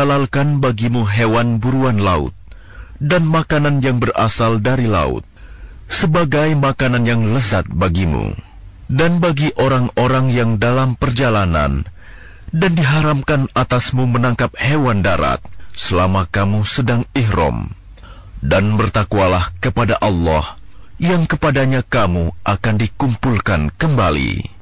dihalalkan bagimu hewan buruan laut dan makanan yang berasal dari laut, sebagai makanan yang lezat bagimu, dan bagi orang-orang yang dalam perjalanan, dan diharamkan atasmu menangkap hewan darat selama kamu sedang ihram. Dan bertakwalah kepada Allah, yang kepadanya kamu akan dikumpulkan kembali.